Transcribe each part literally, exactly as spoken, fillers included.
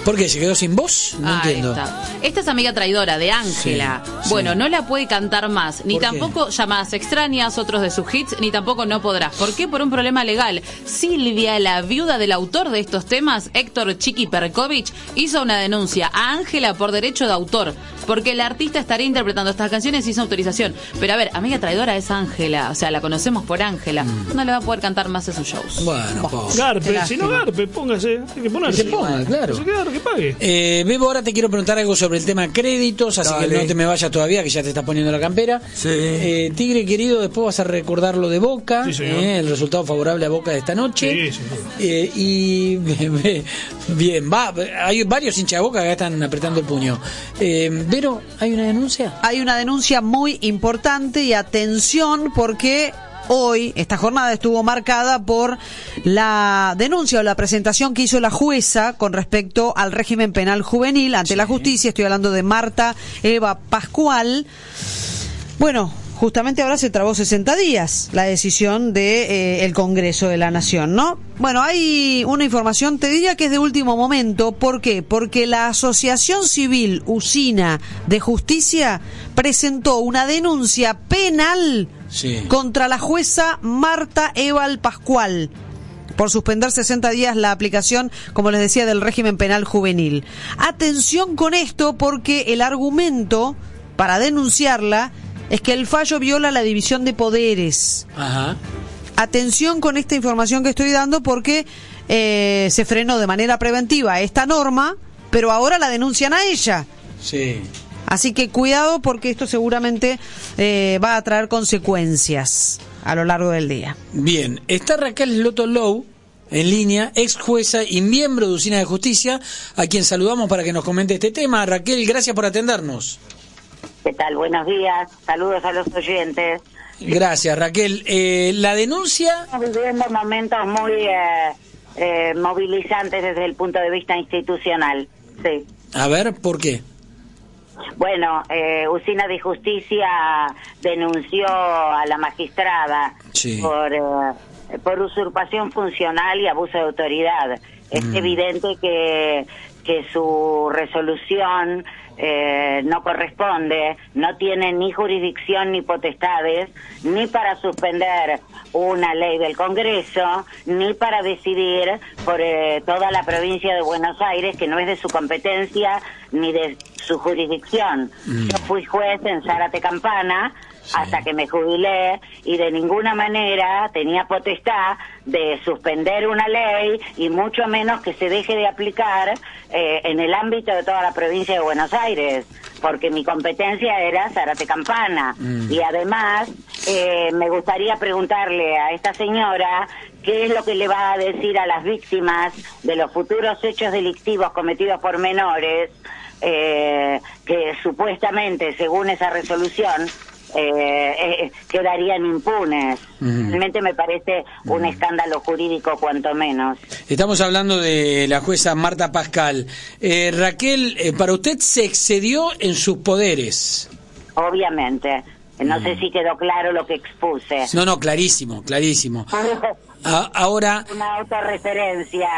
¿Por qué? ¿Se quedó sin voz? No Ahí entiendo. está. Esta es amiga traidora de Ángela. Sí, bueno, sí. no la puede cantar más, ni ¿Por qué? tampoco llamadas extrañas, otros de sus hits, ni tampoco no podrás. ¿Por qué? Por un problema legal. Silvia, la viuda del autor de estos temas, Héctor Chiqui Perkovich, hizo una denuncia a Ángela por derecho de autor, porque el artista estaría interpretando estas canciones sin autorización. Pero a ver, amiga traidora es Ángela, o sea, la conocemos por Ángela. Mm. No le va a poder cantar más en sus shows. Bueno, pobre. Garpe, si no Garpe, póngase, hay que ponerse. Que se ponga, claro. Que se quede, que pague. Eh, Bebo, ahora te quiero preguntar algo sobre el tema créditos, así Dale. que no te me vayas todavía, que ya te estás poniendo la campera. Sí. Eh, Tigre querido, después vas a recordar lo de Boca, Sí, señor. eh, el resultado favorable a Boca de esta noche. Sí, señor. Eh, y bien, va, hay varios hinchas de Boca que están apretando el puño. Eh, Vero, ¿hay una denuncia? Hay una denuncia muy importante y atención porque hoy esta jornada estuvo marcada por la denuncia o la presentación que hizo la jueza con respecto al régimen penal juvenil ante la justicia. Estoy hablando de Marta Eva Pascual. Bueno, justamente ahora se trabó sesenta días la decisión de eh, el Congreso de la Nación, ¿no? Bueno, hay una información, te diría que es de último momento. ¿Por qué? Porque la Asociación Civil Usina de Justicia presentó una denuncia penal Sí. contra la jueza Marta Eva Pascual por suspender sesenta días la aplicación, como les decía, del régimen penal juvenil. Atención con esto, porque el argumento para denunciarla es que el fallo viola la división de poderes. Ajá. Atención con esta información que estoy dando, porque eh, se frenó de manera preventiva esta norma, pero ahora la denuncian a ella. Sí. Así que cuidado, porque esto seguramente eh, va a traer consecuencias a lo largo del día. Bien, está Raquel Loto Low en línea, ex jueza y miembro de Usina de Justicia, a quien saludamos para que nos comente este tema. Raquel, gracias por atendernos. ¿Qué tal? Buenos días. Saludos a los oyentes. Gracias, Raquel. Eh, la denuncia... Estamos viviendo momentos muy eh, eh, movilizantes desde el punto de vista institucional. Sí. A ver, ¿por qué? Bueno, eh, Usina de Justicia denunció a la magistrada Sí. por, eh, por usurpación funcional y abuso de autoridad. Es Mm. evidente que, que su resolución eh, no corresponde, no tiene ni jurisdicción ni potestades, ni para suspender una ley del Congreso, ni para decidir por eh, toda la provincia de Buenos Aires, que no es de su competencia ni de su jurisdicción. Mm. Yo fui juez en Zárate Campana, Sí. hasta que me jubilé, y de ninguna manera tenía potestad de suspender una ley y mucho menos que se deje de aplicar eh, en el ámbito de toda la provincia de Buenos Aires, porque mi competencia era Zárate Campana. Mm. Y además eh, me gustaría preguntarle a esta señora qué es lo que le va a decir a las víctimas de los futuros hechos delictivos cometidos por menores, eh, que supuestamente, según esa resolución, Eh, eh, quedarían impunes. Mm. Realmente me parece un escándalo jurídico cuanto menos. Estamos hablando de la jueza Marta Pascual. Eh, Raquel, eh, para usted se excedió en sus poderes. Obviamente. No Mm. sé si quedó claro lo que expuse. No, no, clarísimo, clarísimo. A- ahora, Una autorreferencia.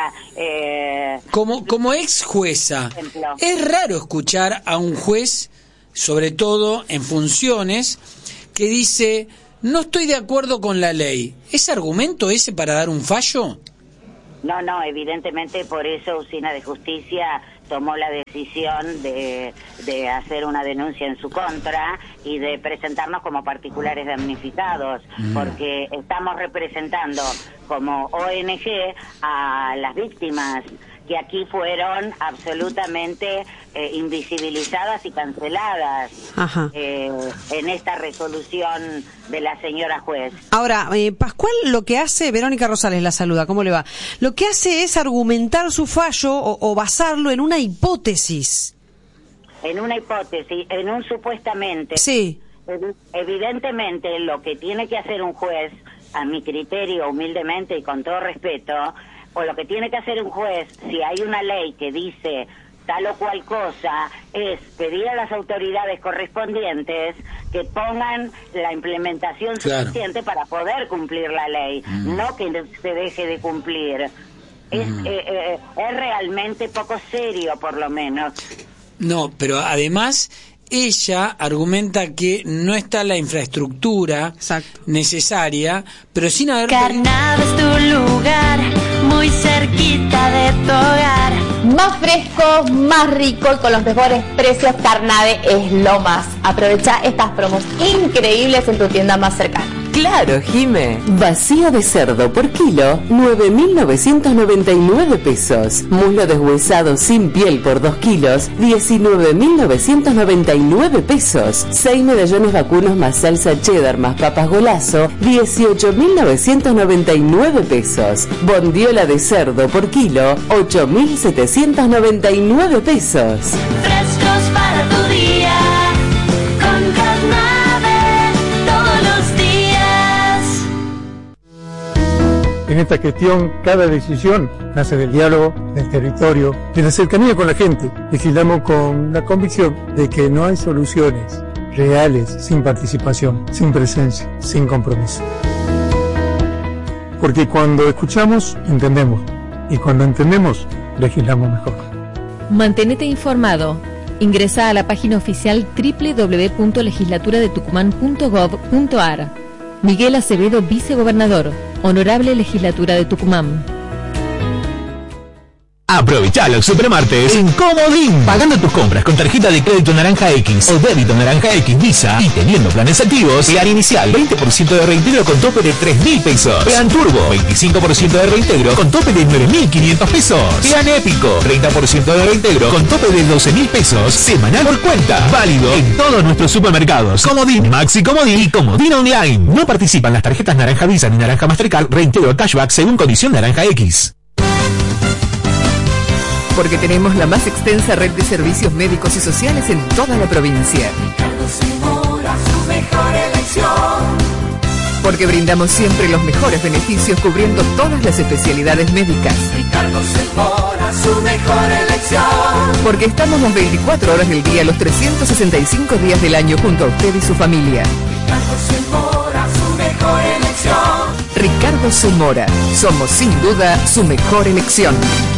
Eh, como, como ex jueza, Ejemplo. es raro escuchar a un juez, sobre todo en funciones, que dice, no estoy de acuerdo con la ley. ¿Es argumento ese para dar un fallo? No, no, evidentemente por eso Usina de Justicia tomó la decisión de, de hacer una denuncia en su contra y de presentarnos como particulares damnificados, Mm. porque estamos representando como O N G a las víctimas que aquí fueron absolutamente eh, invisibilizadas y canceladas Ajá. eh, en esta resolución de la señora juez. Ahora, eh, Pascual lo que hace, Verónica Rosales la saluda, ¿cómo le va? Lo que hace es argumentar su fallo o, o basarlo en una hipótesis. En una hipótesis, en un supuestamente... Sí. Evi- Evidentemente, lo que tiene que hacer un juez, a mi criterio, humildemente y con todo respeto, o lo que tiene que hacer un juez, si hay una ley que dice tal o cual cosa, es pedir a las autoridades correspondientes que pongan la implementación Claro. suficiente para poder cumplir la ley, Mm. no que se deje de cumplir. Es, mm. eh, eh, es realmente poco serio, por lo menos. No, pero además ella argumenta que no está la infraestructura Exacto. necesaria, pero sin haber... Carnave es tu lugar, muy cerquita de tu hogar. Más fresco, más rico y con los mejores precios. Carnave es lo más. Aprovecha estas promos increíbles en tu tienda más cercana. Claro, Jime. Vacío de cerdo por kilo, nueve mil novecientos noventa y nueve pesos. Muslo deshuesado sin piel por dos kilos, diecinueve mil novecientos noventa y nueve pesos. seis medallones vacunos más salsa cheddar más papas golazo, dieciocho mil novecientos noventa y nueve pesos. Bondiola de cerdo por kilo, ocho mil setecientos noventa y nueve pesos. Frescos para tu día, con Carnave todos los días. En esta gestión, cada decisión nace del diálogo, del territorio, de la cercanía con la gente. Legislamos con la convicción de que no hay soluciones reales sin participación, sin presencia, sin compromiso. Porque cuando escuchamos, entendemos. Y cuando entendemos, legislamos mejor. Mantenete informado. Ingresa a la página oficial doble u doble u doble u punto legislatura de tucumán punto gov punto ar. Miguel Acevedo, vicegobernador. Honorable Legislatura de Tucumán. Aprovechá los supermartes en Comodín. Pagando tus compras con tarjeta de crédito Naranja X o débito Naranja X Visa y teniendo planes activos, plan inicial veinte por ciento de reintegro con tope de tres mil pesos. Plan Turbo veinticinco por ciento de reintegro con tope de nueve mil quinientos pesos. Plan Épico treinta por ciento de reintegro con tope de doce mil pesos. Semanal por cuenta. Válido en todos nuestros supermercados. Comodín, Maxi Comodín y Comodín Online. No participan las tarjetas Naranja Visa ni Naranja Mastercard. Reintegro cashback según condición Naranja X. Porque tenemos la más extensa red de servicios médicos y sociales en toda la provincia. Ricardo Zamora, su mejor elección. Porque brindamos siempre los mejores beneficios cubriendo todas las especialidades médicas. Ricardo Zamora, su mejor elección. Porque estamos las veinticuatro horas del día, los trescientos sesenta y cinco días del año junto a usted y su familia. Ricardo Zamora, su mejor elección. Ricardo Zamora, somos sin duda su mejor elección.